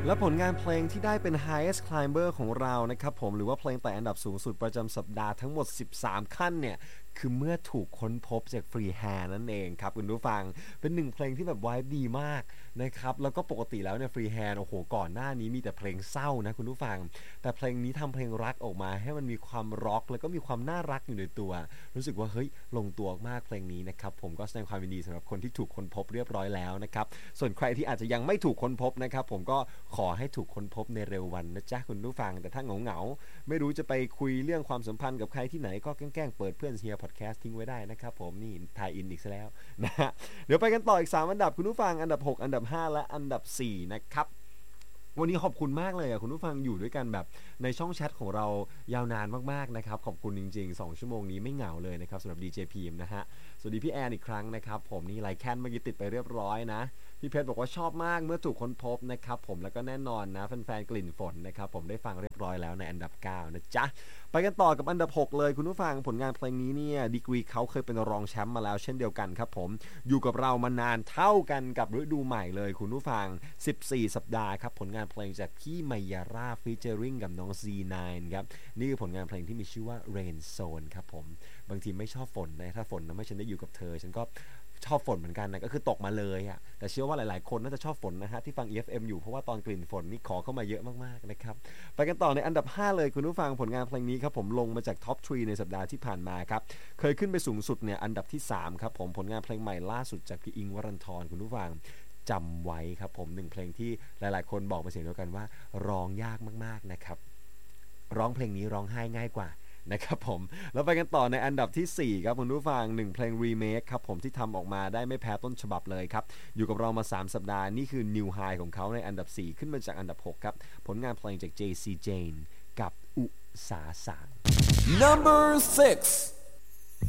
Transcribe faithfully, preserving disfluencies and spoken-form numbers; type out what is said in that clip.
และผลงานเพลงที่ได้เป็น Highest Climber ของเรานะครับผมหรือว่าเพลงไต่อันดับสูงสุดประจำสัปดาห์ทั้งหมดสิบสามขั้นเนี่ยคือเมื่อถูกค้นพบจาก Free Hand นั่นเองครับคุณผู้ฟังเป็นหนึ่งเพลงที่แบบไวบ์ดีมากนะครับแล้วก็ปกติแล้วเนี่ย Free Hand โอ้โหก่อนหน้านี้มีแต่เพลงเศร้านะคุณผู้ฟังแต่เพลงนี้ทำเพลงรักออกมาให้มันมีความร็อกแล้วก็มีความน่ารักอยู่ในตัวรู้สึกว่าเฮ้ยลงตัวมากเพลงนี้นะครับผมก็แสดงความยินดีสำหรับคนที่ถูกค้นพบเรียบร้อยแล้วนะครับส่วนใครที่อาจจะยังไม่ถูกค้นพบนะครับผมก็ขอให้ถูกค้นพบในเร็ววันนะจ๊ะคุณผู้ฟังแต่ถ้าเหงาๆไม่รู้จะไปคุยเรื่องความสัมพันธ์กับใครที่ไหนก็แกล้งๆเปิดเพื่อนเฮียพอดแคสต์ทิ้งไว้ได้นะครับผมนี่ทายอินอีกซะแล้วนะฮะเดี๋ยวไปกันต่ออีกสามอันดับคุณผู้ฟังอันดับหกอันดับห้าและอันดับสี่นะครับวันนี้ขอบคุณมากเลยอ่ะคุณผู้ฟังอยู่ด้วยกันแบบในช่องแชทของเรายาวนานมากๆนะครับขอบคุณจริงๆสองชั่วโมงนี้ไม่เหงาเลยนะครับสำหรับ ดี เจ พี เอ็ม นะฮะสวัสดีพี่แอนอีกครั้งนะครับผมนี่ไลค์แคนเมื่อกี้ติดไปเรียบร้อยนะพี่เพชรบอกว่าชอบมากเมื่อถูกค้นพบนะครับผมแล้วก็แน่นอนนะแฟนๆกลิ่นฝนนะครับผมได้ฟังเรียบร้อยแล้วในอันดับเก้านะจ๊ะไปกันต่อกับอันดับหกเลยคุณผู้ฟังผลงานเพลงนี้เนี่ยดีกรีเขาเคยเป็นรองแชมป์มาแล้วเช่นเดียวกันครับผมอยู่กับเรามานานเท่ากันกับฤดูใหม่เลยคุณผู้ฟังสิบสี่สัปดาห์ครับผลงานเพลงจากพี่ไมยาร่าฟีเจอริงกับน้อง ซี ไนน์ ครับนี่คือผลงานเพลงที่มีชื่อว่า Rain Zone ครับผมบางทีไม่ชอบฝนนะถ้าฝนทำให้ฉันได้อยู่กับเธอฉันก็ชอบฝนเหมือนกันนะก็คือตกมาเลยอ่ะแต่เชื่อว่าหลายๆคนน่าจะชอบฝนนะฮะที่ฟัง อี เอฟ เอ็ม อยู่เพราะว่าตอนกลิ่นฝนนี่ขอเข้ามาเยอะมากๆนะครับไปกันต่อในอันดับห้าเลยคุณผู้ฟังผลงานเพลงนี้ครับผมลงมาจากท็อปทรีในสัปดาห์ที่ผ่านมาครับเคยขึ้นไปสูงสุดเนี่ยอันดับที่สามครับผมผลงานเพลงใหม่ล่าสุดจากพี่อิงค์วรันธรคุณผู้ฟังจำไว้ครับผมหนึ่งเพลงที่หลายๆคนบอกเป็นเสียงเดียวกันว่าร้องยากมากๆนะครับร้องเพลงนี้ร้องไห้ง่ายกว่านะครับผมแล้วไปกันต่อในอันดับที่สี่ครับคุณผู้ฟังหนึ่งเพลงรีเมคครับผมที่ทำออกมาได้ไม่แพ้ต้นฉบับเลยครับอยู่กับเรามาสามสัปดาห์นี่คือ New High ของเขาในอันดับสี่ขึ้นมาจากอันดับหกครับผลงานเพลงจาก เจ ซี Jane กับอุสาสาง Number six